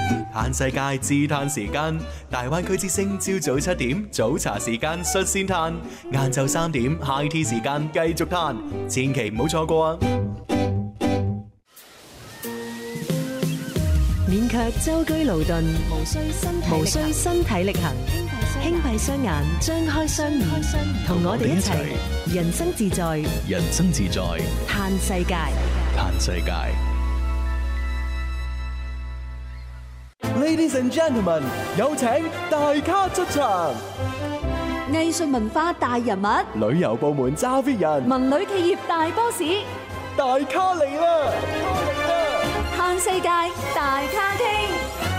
嘆世界自嘆時間，大灣區之聲朝早7點早茶時間率先嘆，晏晝3點 High Tea 時間繼續嘆，千祈唔好錯過啊！ 免卻舟車勞頓，無需身體力行，輕閉雙眼，張開雙耳，同我哋一齊人生自在， 人生自在， 嘆世界。 嘆世界。 Ladies and gentlemen， 有請大咖出場。 藝術文化大人物， 旅遊部門揸 fit 人， 文旅企業大 boss， 大咖嚟啦！ 嘆世界大咖傾。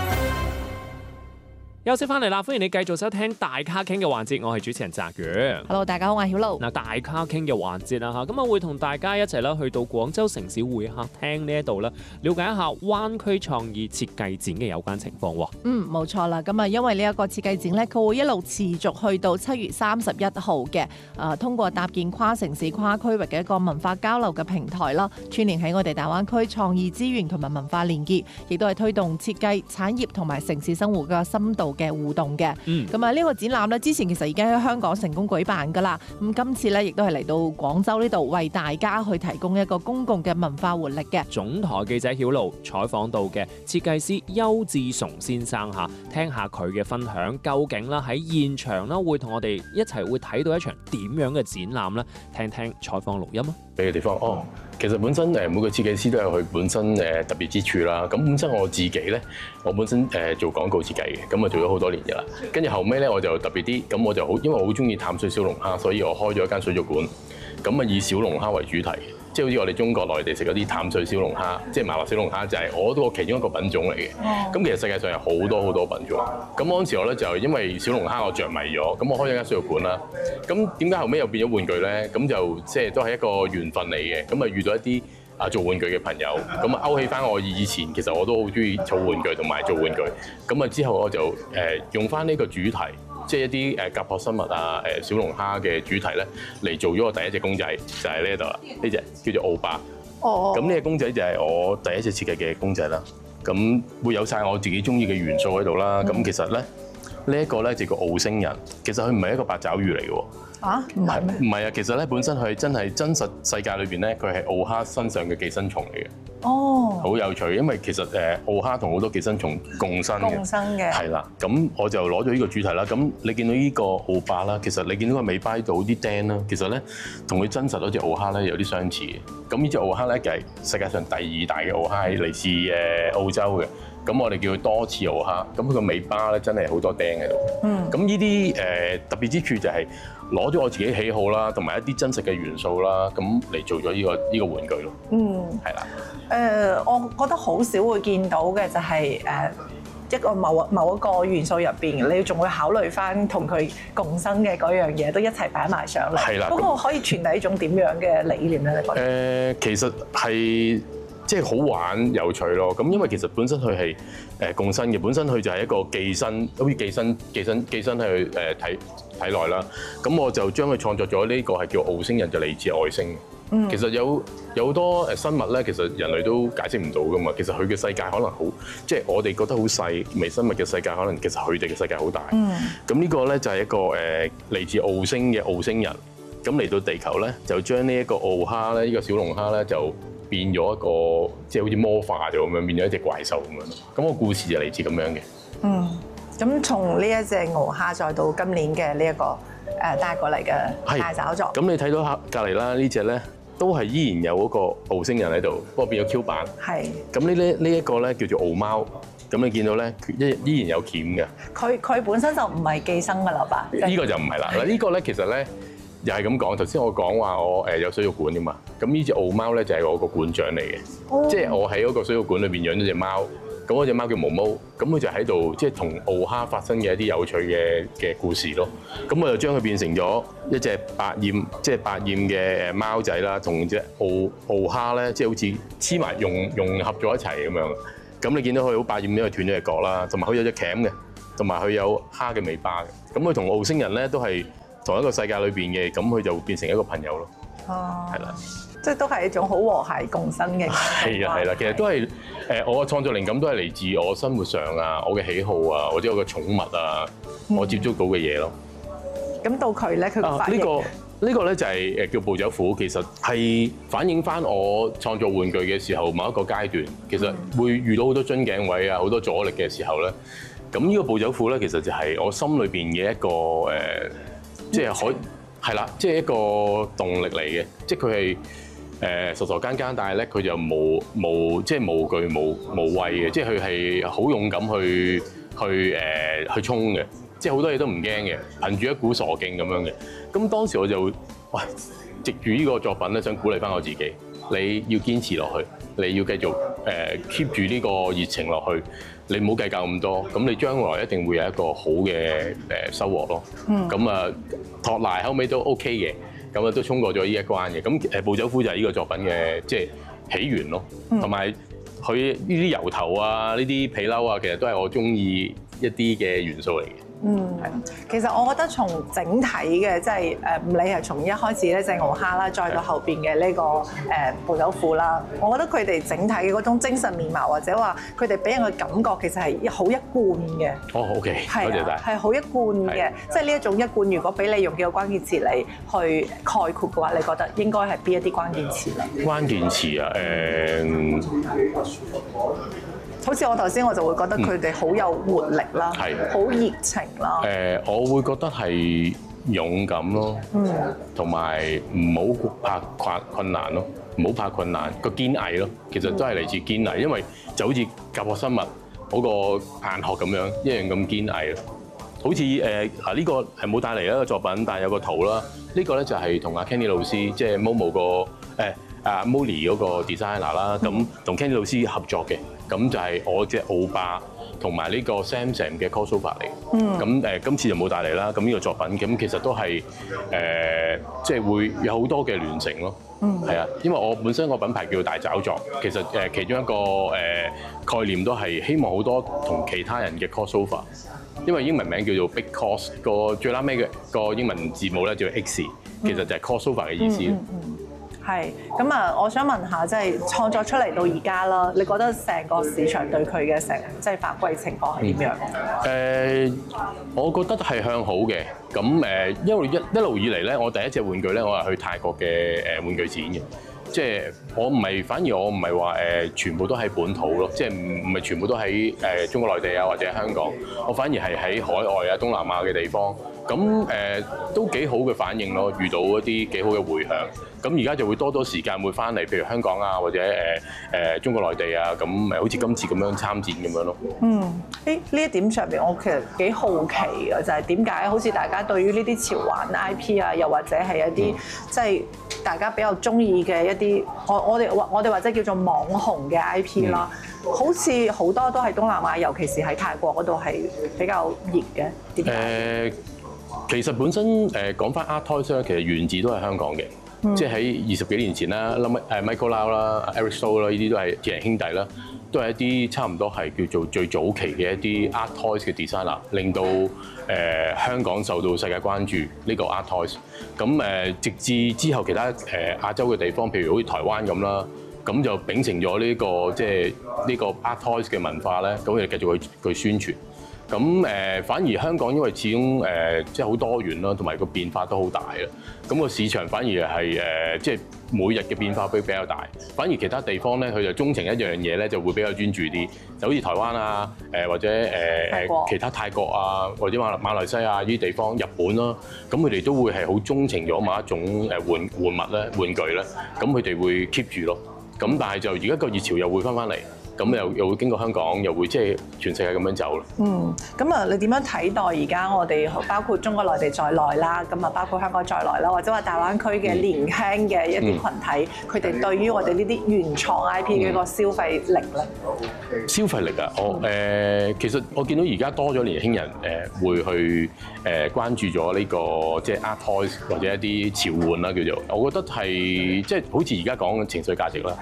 休息翻嚟啦，歡迎你繼續收聽大咖傾嘅環節，我係主持人澤宇。 Hello， 大家好，我係曉露。 嗱，大咖傾嘅環節啦嚇，咁我會同大家一齊啦去到廣州城市會客廳呢一度啦，了解一下灣區創意設計展嘅有關情況喎。 冇錯啦，咁啊，因為呢一個設計展咧，佢會一路持續去到7月31號嘅，通過搭建跨城市、跨區域嘅一個文化交流嘅平台啦，串聯喺我哋大灣區創意資源同埋文化連結，亦都係推動設計產業同埋城市生活嘅深度嘅互動嘅。咁啊，呢個展覽咧，之前其實已經喺香港成功舉辦噶啦。咁今次咧，亦都係嚟到廣州呢度，為大家去提供一個公共嘅文化活力嘅。 總台記者曉露採訪到嘅設計師邱志崇先生嚇，聽下佢嘅分享，究竟啦喺現場啦會同我哋一齊會睇到一場點樣嘅展覽呢？聽聽採訪錄音啊！ 嘅地方其實本身每個設計師都有佢本身特別之處啦。咁本身我自己咧，我本身做廣告設計嘅，咁啊做咗好多年嘅啦。跟住後尾咧我就特別啲，咁我就好，因為我好中意淡水小龍蝦，所以我開咗一間水族館，咁啊以小龍蝦為主題。即係好似我哋中國內地食嗰啲淡水小龍蝦，即係麻辣小龍蝦，就係我都其中一個品種嚟嘅。咁其實世界上有好多好多品種。咁嗰陣時我咧就因為小龍蝦我着迷咗，咁我開咗間水族館啦。咁點解後尾又變咗玩具咧？咁就即係都係一個緣分嚟嘅。咁啊遇到一啲做玩具嘅朋友，咁啊勾起翻我以前其實我都好中意儲玩具同埋做玩具。咁啊之後我就用翻呢個主題。即係一啲甲殼生物啊、小龍蝦嘅主題咧，嚟做咗我第一隻公仔，就係呢一度啦。呢隻叫做奧巴。咁呢隻公仔就係我第一隻設計嘅公仔啦。咁會有晒我自己中意嘅元素喺度啦。咁其實咧，呢一個咧就叫澳星人。其實佢唔係一個八爪魚嚟嘅喎。 唔係咩？ 唔係啊，其實咧本身佢真係真實世界裏邊咧，佢係澳蝦身上嘅寄生蟲嚟嘅。好有趣，因為其實澳蝦同好多寄生蟲共生嘅，係啦。咁我就攞咗呢個主題啦。咁你見到呢個澳巴啦，其實你見到個尾巴度啲釘啦，其實咧同佢真實嗰隻澳蝦咧有啲相似嘅。咁呢隻澳蝦咧就係世界上第2大嘅澳蝦，係嚟自澳洲嘅。咁我哋叫佢多翅澳蝦。咁佢個尾巴咧真係好多釘喺度。咁呢啲特別之處就係攞咗我自己喜好啦，同埋一啲真實嘅元素啦，咁嚟做咗呢個玩具咯。係啦。 我覺得好少會見到嘅就係一個某一個元素入邊，你仲會考慮翻同佢共生嘅嗰樣嘢，都一齊擺埋上嚟。係啦。嗰個可以傳遞一種點樣嘅理念咧？你覺得？ 其實係即係好玩有趣咯。咁因為其實本身佢係共生嘅，本身佢就係一個寄生，好似寄生去體內啦。咁我就將佢創作咗呢個係叫澳星人，就嚟自外星。其實有好多生物咧，其實人類都解釋唔到噶嘛。其實佢嘅世界可能好，即係我哋覺得好細微生物嘅世界，可能其實佢哋嘅世界好大。咁呢個咧就係一個嚟自澳星嘅澳星人。咁嚟到地球咧，就將呢一個澳蝦咧，呢個小龍蝦咧，就變咗一個即係好似魔化咗咁樣，變咗一隻怪獸咁樣。咁個故事就嚟自咁樣嘅。 咁從呢一隻澳蝦再到今年嘅呢一個帶過嚟嘅大找作。 咁你睇到隔離啦，呢隻咧。都係依然有嗰個澳星人喺度，不過變咗 Q 版。係。咁呢一個咧叫做澳貓，咁你見到咧依然有鉗嘅。 佢本身就唔係寄生㗎啦吧？ 呢個就唔係啦。嗱呢個咧其實咧又係咁講，頭先我講話我有水族館㗎嘛，咁呢隻澳貓咧就係我個館長嚟嘅，即係我喺嗰個水族館裏邊養咗隻貓。咁嗰隻貓叫毛毛，咁佢就喺度即係同澳蝦發生嘅一啲有趣嘅故事咯。咁我就將佢變成咗一隻百厭，即係百厭嘅貓仔啦，同隻澳蝦咧，即係好似黐埋融合咗一齊咁樣。咁你見到佢好百厭，因為斷咗隻角啦，同埋佢有隻鉗嘅，同埋佢有蝦嘅尾巴嘅。咁佢同澳星人咧都係同一個世界裏邊嘅，咁佢就變成一個朋友咯。係啦。 即係都係一種好和諧共生嘅。 係啦，其實都係我嘅創作靈感都係嚟自我生活上啊，我嘅喜好啊，或者我嘅寵物啊，我接觸到嘅嘢咯。 咁到佢咧，佢個反應呢個咧就係叫暴走虎，其實係反映翻我創作玩具嘅時候某一個階段，其實會遇到好多樽頸位啊，好多阻力嘅時候咧。咁呢個暴走虎咧，其實就係我心裏邊嘅一個即係係啦，即係一個動力嚟嘅，即係佢係傻傻更更，但係咧佢就即係無懼無畏嘅，即係佢係好勇敢去衝嘅。即係好多嘢都唔驚嘅，憑住一股傻勁咁樣嘅。咁當時我就喂，藉住呢個作品咧，想鼓勵翻我自己，你要堅持落去，你要繼續keep 住呢個熱情落去，你唔好計較咁多，咁你將來一定會有一個好嘅收穫咯。咁啊托賴後尾都 OK 嘅，咁啊都衝過咗呢一關嘅。咁暴走虎就係呢個作品嘅即係起源咯，同埋佢呢啲油頭啊、呢啲皮褸啊，其實都係我中意一啲嘅元素嚟嘅。 其實我覺得從整體嘅，即係唔理係從一開始咧隻敖蝦啦，再到後邊嘅呢個暴走虎啦，我覺得佢哋整體嘅嗰種精神面貌，或者話佢哋俾人嘅感覺，其實係好一貫嘅。 哦 ，OK， 多謝晒。 係好一貫嘅，即係呢一種一貫。如果俾你用幾個關鍵詞嚟去概括嘅話，你覺得應該係邊一啲關鍵詞咧？關鍵詞啊， 好似我頭先我就會覺得佢哋好有活力啦，好熱情啦。 我會覺得係勇敢咯，同埋唔好怕困難咯，唔好怕困難，個堅毅咯。其實都係嚟自堅毅，因為就好似甲殼生物嗰個硬殼咁樣，一樣咁堅毅咯。好似呢個係冇帶嚟一個作品，但係有個圖啦。呢個咧就係同阿 Kenny 老師，即係 Momo 個阿 Molly 嗰個 designer 啦，咁同 Kenny 老師合作嘅。咁就係我隻奧霸同埋呢個 Sam 嘅 crossover 嚟。咁今次就冇帶嚟啦。咁呢個作品咁其實都係即係會有好多嘅聯乘咯。係啊，因為我本身個品牌叫大找作，其實其中一個概念都係希望好多同其他人嘅 crossover。因為英文名叫做 Big Cross， 個最拉尾嘅個英文字母咧叫 X， 其實就係 crossover 嘅意思。 係，咁啊，我想問下，即係創作出嚟到而家啦，你覺得成個市場對佢嘅即係反饋情況係點樣？ 我覺得係向好嘅。咁因為一路以嚟咧，我第一隻玩具咧，我係去泰國嘅玩具展嘅。即係反而我唔係話全部都喺本土咯，即係唔係全部都喺中國內地啊或者香港，我反而係喺海外啊東南亞嘅地方，咁都幾好嘅反應咯，遇到一啲幾好嘅迴響。咁而家就會多時間會翻嚟，譬如香港啊或者中國內地啊，咁好似今次咁樣參展咁樣咯。 呢一點上邊我其實幾好奇嘅，就係點解好似大家對於呢啲潮玩 IP 啊，又或者係一啲即係大家比較中意嘅一啲，我哋或者叫做網紅嘅 IP 啦，好似好多都係東南亞，尤其是喺泰國嗰度係比較熱嘅。點解？ 其實本身講翻 Art Toys 咧，其實源自都係香港嘅。即係喺20幾年前啦，Michael Lau 啦、Eric So 啦，呢啲都係鐵人兄弟啦，都係一啲差唔多係叫做最早期嘅一啲 Art Toys 嘅 designer， 令到香港受到世界關注呢個 Art Toys。咁直至之後其他亞洲嘅地方，譬如好似台灣咁啦，咁就秉承咗呢個即係呢個 Art Toys 嘅文化咧，咁佢哋繼續去宣傳。咁反而香港因為始終即係好多元啦，同埋個變化都好大啦。咁個市場反而係即係每日嘅變化比較大。反而其他地方咧，佢就鍾情一樣嘢咧，就會比較專注啲。就好似台灣啊，或者其他泰國啊，或者馬來西亞呢啲地方、日本啦，咁佢哋都會係好鍾情咗某一種玩具咧。咁佢哋會 keep 住咯。咁但係就而家個熱潮又會翻嚟。咁又會經過香港，又會即係全世界咁樣走咯。 咁啊，你點樣睇待而家我哋包括中國內地在內啦，咁啊包括香港在內啦，或者話大灣區嘅年輕嘅一啲群體，佢哋對於我哋呢啲原創 IP 嘅一個消費力咧？ 消費力啊，其實我見到而家多咗年輕人會去關注咗呢個即係 Art Toys 或者一啲潮玩啦叫做，我覺得係即係好似而家講嘅情緒價值啦。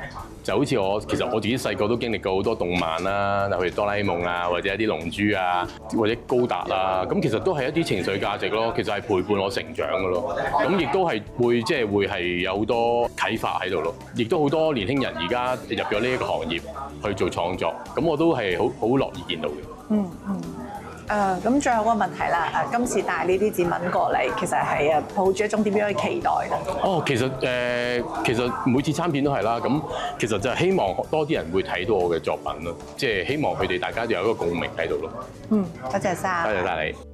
就好似其實我自己細個都經歷過好多動漫啦，例如哆啦 A 夢啊，或者一啲龍珠啊，或者高達啊，咁其實都係一啲情緒價值咯，其實係陪伴我成長嘅咯。咁亦都係會會係有好多啟發喺度咯，亦都好多年輕人而家入咗呢一個行業去做創作，咁我都係好樂意見到嘅。 咁最後個問題啦，今次帶呢啲展品過嚟，其實係抱住一種點樣嘅期待咧？ 其實每次參展都係啦，咁其實就係希望多啲人會睇到我嘅作品咯，即係希望佢哋大家有一個共鳴喺度咯。 多謝晒。 多謝晒你。